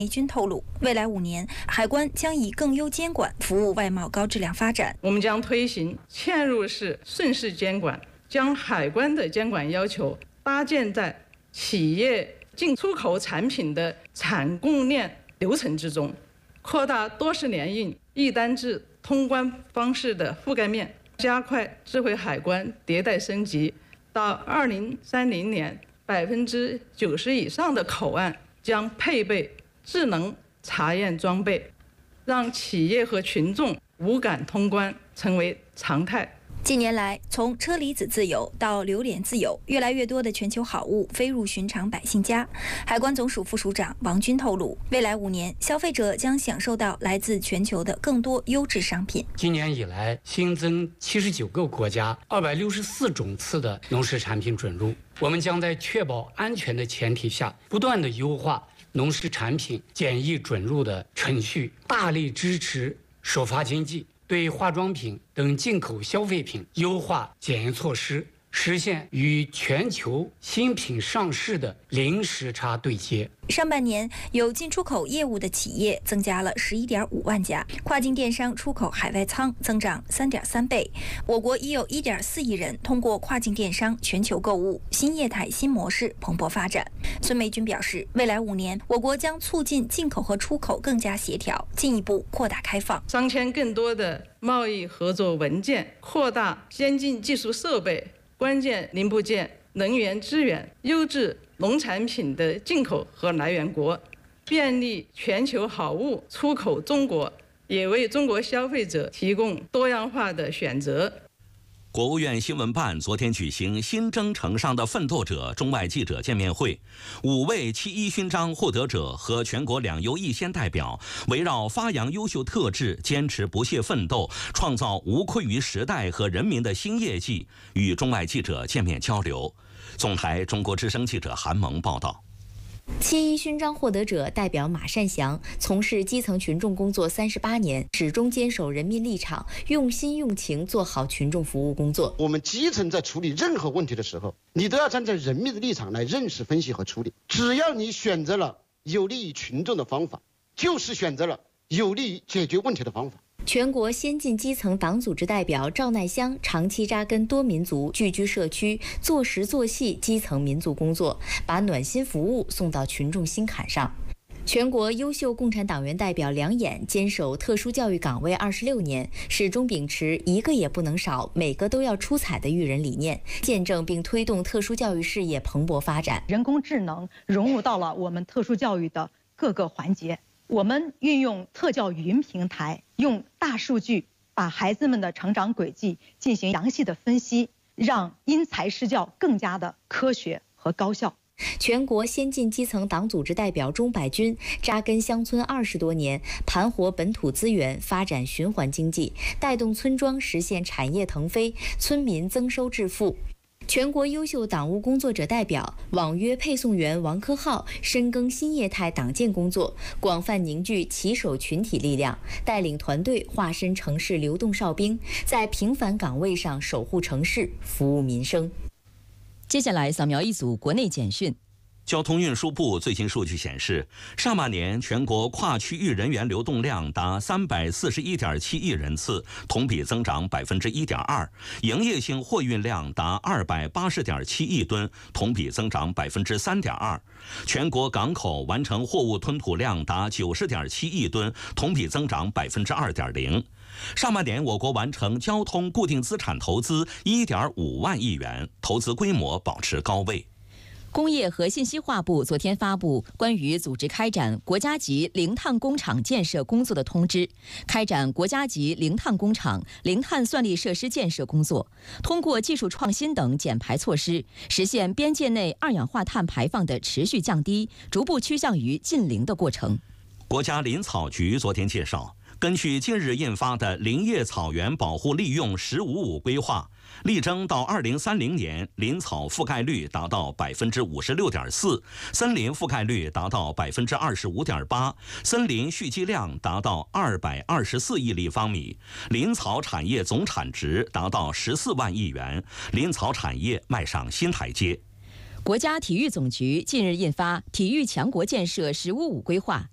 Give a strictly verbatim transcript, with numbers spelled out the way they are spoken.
梅军透露，未来五年，海关将以更优监管服务外贸高质量发展。 我们将推行嵌入式顺势监管，将海关的监管要求搭建在企业进出口产品的产供链流程之中，扩大多式联运、一单制通关方式的覆盖面，加快智慧海关迭代升级。到二零三零年，百分之九十以上的口岸将配备智能查验装备，让企业和群众无感通关成为常态。 近年来，从车厘子自由到榴莲自由，越来越多的全球好物飞入寻常百姓家。海关总署副署长王军透露，未来五年，消费者将享受到来自全球的更多优质商品。 今年以来，新增七十九个国家二百六十四种次的农事产品准入。我们将在确保安全的前提下，不断的优化农事产品检疫准入的程序，大力支持首发经济，对化妆品等进口消费品优化检验措施，实现与全球新品上市的零时差对接。 上半年有进出口业务的企业增加了十一点五万家，跨境电商出口海外仓增长三点三倍。我国已有一点四亿人通过跨境电商全球购物，新业态新模式蓬勃发展。孙梅军表示，未来五年，我国将促进进口和出口更加协调，进一步扩大开放， 商签更多的贸易合作文件，扩大先进技术设备、关键零部件、能源资源、优质农产品的进口和来源国，便利全球好物出口中国，也为中国消费者提供多样化的选择。 国务院新闻办昨天举行新征程上的奋斗者中外记者见面会，五位七一勋章获得者和全国两优一先代表围绕发扬优秀特质、坚持不懈奋斗、创造无愧于时代和人民的新业绩，与中外记者见面交流。总台中国之声记者韩萌报道。 七一勋章获得者代表马善祥从事基层群众工作三十八年，始终坚守人民立场，用心用情做好群众服务工作。 我们基层在处理任何问题的时候，你都要站在人民的立场来认识、分析和处理。只要你选择了有利于群众的方法，就是选择了有利于解决问题的方法。 全国先进基层党组织代表赵乃香长期扎根多民族，聚居社区，做实做细基层民族工作，把暖心服务送到群众心坎上。全国优秀共产党员代表梁衍坚守特殊教育岗位二十六年，始终秉持一个也不能少，每个都要出彩的育人理念，见证并推动特殊教育事业蓬勃发展。 人工智能融入到了我们特殊教育的各个环节。我们运用特教语音平台，用大数据把孩子们的成长轨迹进行详细的分析，让因材施教更加的科学和高效。 全国先进基层党组织代表钟百军扎根乡村二十多年，盘活本土资源，发展循环经济，带动村庄实现产业腾飞，村民增收致富。全国优秀党务工作者代表网约配送员王科浩深耕新业态党建工作，广泛凝聚骑手群体力量，带领团队化身城市流动哨兵，在平凡岗位上守护城市，服务民生。 接下来扫描一组国内简讯。 交通运输部最新数据显示，上半年全国跨区域人员流动量达三百四十一点七亿人次，同比增长百分之一点二；营业性货运量达二百八十点七亿吨，同比增长百分之三点二；全国港口完成货物吞吐量达九十点七亿吨，同比增长百分之二点零。上半年，我国完成交通固定资产投资一点五万亿元，投资规模保持高位。 工业和信息化部昨天发布关于组织开展国家级零碳工厂建设工作的通知，开展国家级零碳工厂、零碳算力设施建设工作，通过技术创新等减排措施，实现边界内二氧化碳排放的持续降低，逐步趋向于近零的过程。 国家林草局昨天介绍，根据近日印发的林业草原保护利用“十五五”规划，力争到二零三零年林草覆盖率达到百分之五十六点四，森林覆盖率达到百分之二十五点八，森林蓄积量达到二百二十四亿立方米，林草产业总产值达到十四万亿元，林草产业迈上新台阶。 国家体育总局近日印发《体育强国建设“十五五”规划》，